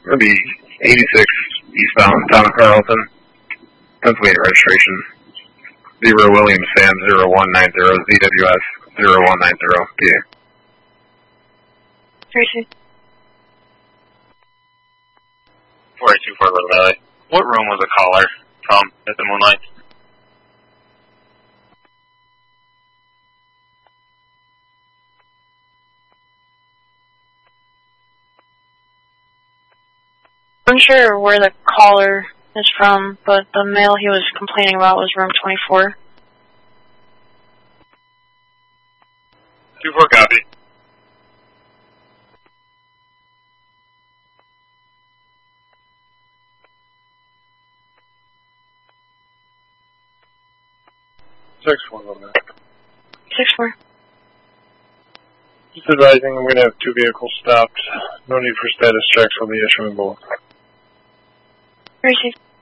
It'll be 86 eastbound, Town of Carlton, Pennsylvania registration. 0 William Sam 0190 ZWS 0190 PA. Tracy. 4824 Little Valley. What room was the caller from at the Moonlight? I'm unsure where the caller is from, but the male he was complaining about was room 24. 24 copy. Six one on that. 6-4. Just advising, we're going to have 2 vehicles stopped. No need for status checks. We'll be issuing both. Tracy.